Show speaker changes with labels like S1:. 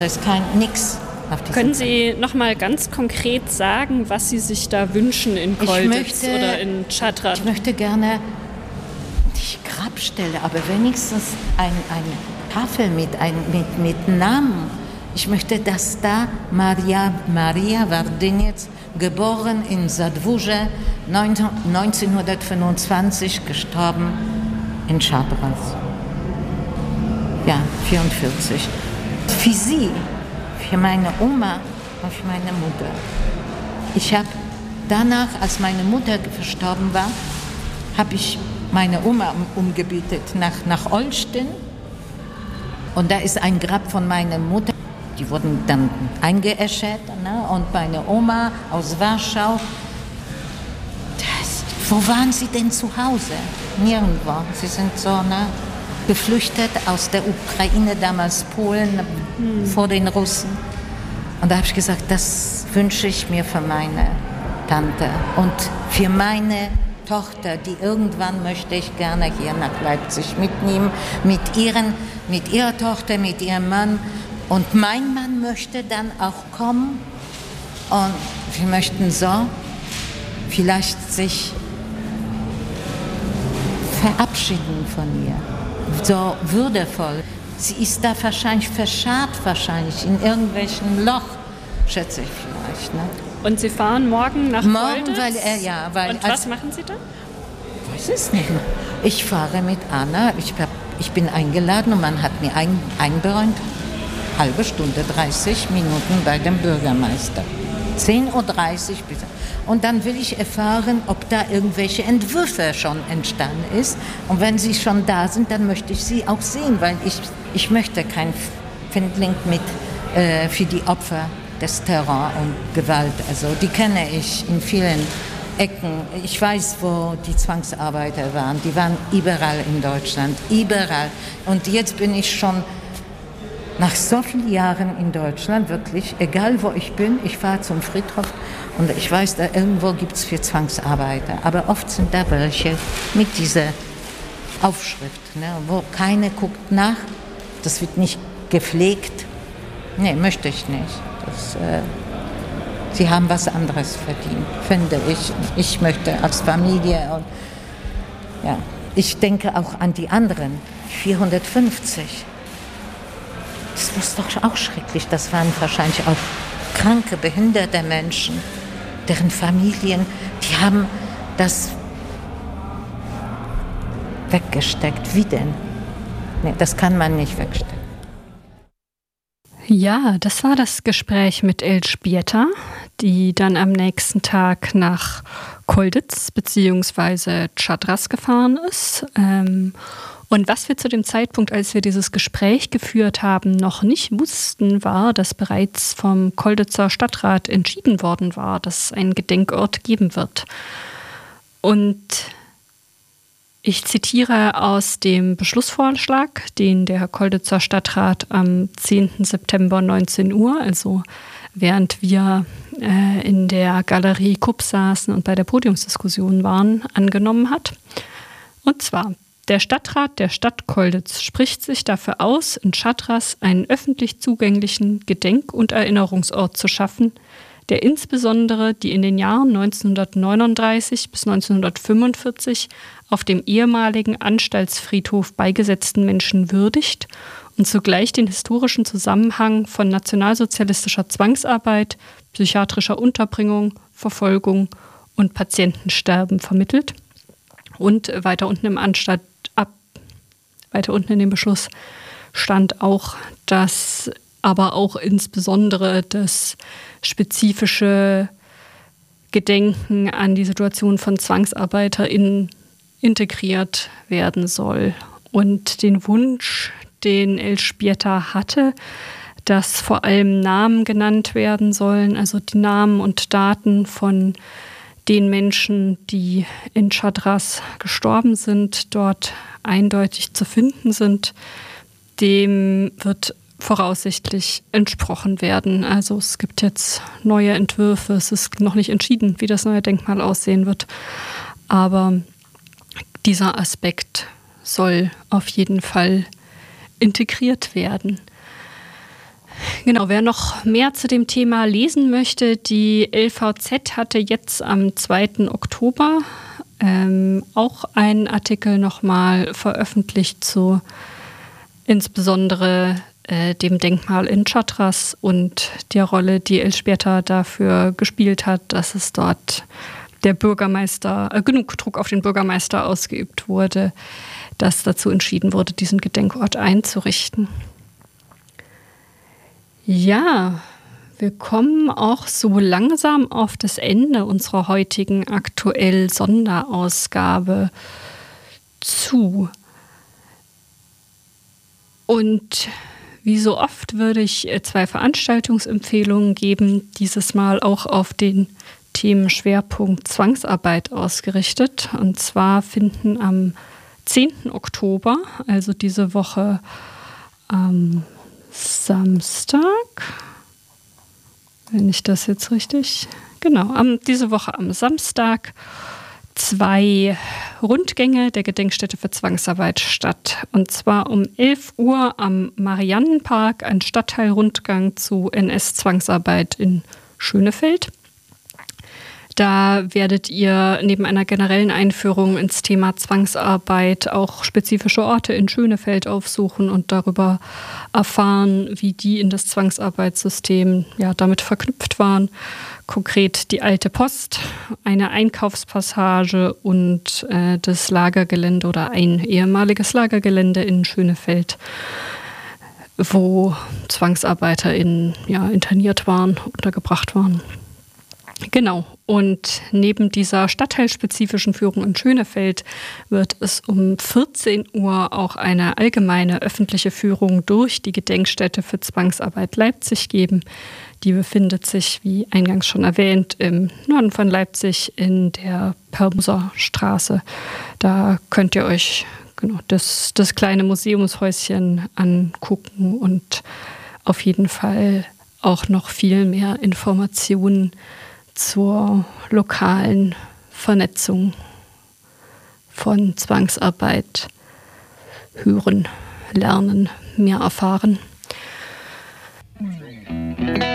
S1: Da ist nix auf diesem
S2: Können Sie noch mal ganz konkret sagen, was Sie sich da wünschen in Kolditz oder in Chatrat?
S1: Ich möchte gerne nicht Grabstelle, aber wenigstens eine Tafel mit Namen. Ich möchte, dass da Maria Vardinec, geboren in Zadvuže, 1925, gestorben in Chatras. Ja, 44. Für sie, für meine Oma und für meine Mutter. Ich habe danach, als meine Mutter verstorben war, habe ich meine Oma umgebietet nach Olsztyn. Und da ist ein Grab von meiner Mutter. Die wurden dann eingeäschert. Ne? Und meine Oma aus Warschau. Wo waren sie denn zu Hause? Nirgendwo. Sie sind so geflüchtet aus der Ukraine, damals Polen, vor den Russen. Und da habe ich gesagt, das wünsche ich mir für meine Tante und für meine Tochter, die irgendwann möchte ich gerne hier nach Leipzig mitnehmen, mit ihrer Tochter, mit ihrem Mann. Und mein Mann möchte dann auch kommen und wir möchten so vielleicht sich verabschieden von ihr. So würdevoll. Sie ist da verscharrt in irgendwelchen Loch, schätze ich vielleicht. Ne?
S2: Und Sie fahren morgen nach Kolditz?
S1: Und
S2: was machen Sie da?
S1: Ich weiß es nicht mehr. Ich fahre mit Anna, ich bin eingeladen und man hat mir einberäumt, halbe Stunde, 30 Minuten bei dem Bürgermeister. 10.30 Uhr bis. Und dann will ich erfahren, ob da irgendwelche Entwürfe schon entstanden ist. Und wenn sie schon da sind, dann möchte ich sie auch sehen, weil ich möchte kein Findling für die Opfer des Terror und Gewalt. Also die kenne ich in vielen Ecken. Ich weiß, wo die Zwangsarbeiter waren. Die waren überall in Deutschland, überall. Und jetzt bin ich schon nach so vielen Jahren in Deutschland, wirklich, egal wo ich bin, ich fahre zum Friedhof und ich weiß, da irgendwo gibt es für Zwangsarbeiter. Aber oft sind da welche mit dieser Aufschrift, ne, wo keiner guckt nach, das wird nicht gepflegt. Nee, möchte ich nicht. Sie haben was anderes verdient, finde ich. Ich möchte als Familie und ja, ich denke auch an die anderen, 450. Das ist doch auch schrecklich. Das waren wahrscheinlich auch kranke, behinderte Menschen, deren Familien, die haben das weggesteckt. Wie denn? Nee, das kann man nicht wegstecken.
S2: Ja, das war das Gespräch mit Elżbieta, die dann am nächsten Tag nach Kolditz bzw. Chatras gefahren ist. Und was wir zu dem Zeitpunkt, als wir dieses Gespräch geführt haben, noch nicht wussten, war, dass bereits vom Kolditzer Stadtrat entschieden worden war, dass es einen Gedenkort geben wird. Und ich zitiere aus dem Beschlussvorschlag, den der Kolditzer Stadtrat am 10. September 19 Uhr, also während wir in der Galerie Kupp saßen und bei der Podiumsdiskussion waren, angenommen hat. Und zwar: Der Stadtrat der Stadt Kolditz spricht sich dafür aus, in Chatras einen öffentlich zugänglichen Gedenk- und Erinnerungsort zu schaffen, der insbesondere die in den Jahren 1939 bis 1945 auf dem ehemaligen Anstaltsfriedhof beigesetzten Menschen würdigt und zugleich den historischen Zusammenhang von nationalsozialistischer Zwangsarbeit, psychiatrischer Unterbringung, Verfolgung und Patientensterben vermittelt. Und weiter unten in dem Beschluss stand auch, dass aber auch insbesondere das spezifische Gedenken an die Situation von ZwangsarbeiterInnen integriert werden soll. Und den Wunsch, den Elżbieta hatte, dass vor allem Namen genannt werden sollen, also die Namen und Daten von den Menschen, die in Chatras gestorben sind, dort eindeutig zu finden sind, dem wird voraussichtlich entsprochen werden. Also es gibt jetzt neue Entwürfe, es ist noch nicht entschieden, wie das neue Denkmal aussehen wird, aber dieser Aspekt soll auf jeden Fall integriert werden. Genau, wer noch mehr zu dem Thema lesen möchte, die LVZ hatte jetzt am 2. Oktober auch einen Artikel nochmal veröffentlicht zu insbesondere dem Denkmal in Chatras und der Rolle, die Elżbieta dafür gespielt hat, dass es dort der Bürgermeister, genug Druck auf den Bürgermeister ausgeübt wurde, dass dazu entschieden wurde, diesen Gedenkort einzurichten. Ja, wir kommen auch so langsam auf das Ende unserer heutigen Aktuell-Sonderausgabe zu. Und wie so oft würde ich 2 Veranstaltungsempfehlungen geben, dieses Mal auch auf den Themenschwerpunkt Zwangsarbeit ausgerichtet. Und zwar finden am 10. Oktober, also diese Woche am Samstag, wenn ich das jetzt richtig, genau, diese Woche am Samstag 2 Rundgänge der Gedenkstätte für Zwangsarbeit statt. Und zwar um 11 Uhr am Mariannenpark, ein Stadtteilrundgang zu NS-Zwangsarbeit in Schönefeld. Da werdet ihr neben einer generellen Einführung ins Thema Zwangsarbeit auch spezifische Orte in Schönefeld aufsuchen und darüber erfahren, wie die in das Zwangsarbeitssystem damit verknüpft waren. Konkret die Alte Post, eine Einkaufspassage und das Lagergelände oder ein ehemaliges Lagergelände in Schönefeld, wo ZwangsarbeiterInnen interniert waren, untergebracht waren. Genau, und neben dieser stadtteilspezifischen Führung in Schönefeld wird es um 14 Uhr auch eine allgemeine öffentliche Führung durch die Gedenkstätte für Zwangsarbeit Leipzig geben. Die befindet sich, wie eingangs schon erwähnt, im Norden von Leipzig in der Perlmuser Straße. Da könnt ihr euch das kleine Museumshäuschen angucken und auf jeden Fall auch noch viel mehr Informationen zur lokalen Vernetzung von Zwangsarbeit hören, lernen, mehr erfahren.